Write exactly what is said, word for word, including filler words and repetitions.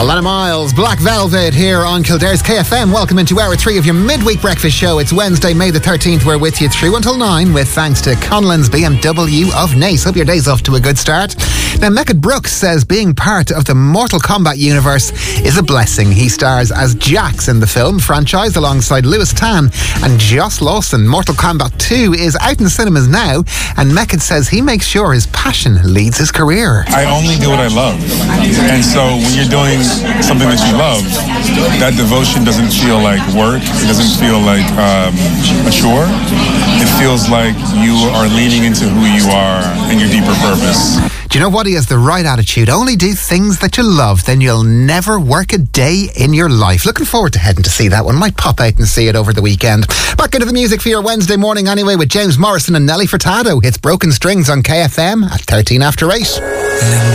Alana Miles, Black Velvet here on Kildare's K F M. Welcome into hour three of your midweek breakfast show. It's Wednesday, May the thirteenth. We're with you through until nine with thanks to Conlon's B M W of Naas. Hope your day's off to a good start. Now, Mecca Brooks says being part of the Mortal Kombat universe is a blessing. He stars as Jax in the film franchise alongside Lewis Tan and Joss Lawson. Mortal Kombat two is out in cinemas now, and Mecca says he makes sure his passion leads his career. I only do what I love. And so when you're doing something that you love, that devotion doesn't feel like work. It doesn't feel like um, a chore. It feels like you are leaning into who you are and your deeper purpose. Do you know what? He has the right attitude. Only do things that you love, then you'll never work a day in your life. Looking forward to heading to see that one. Might pop out and see it over the weekend. Back into the music for your Wednesday morning anyway with James Morrison and Nelly Furtado. It's Broken Strings on K F M at thirteen after eight.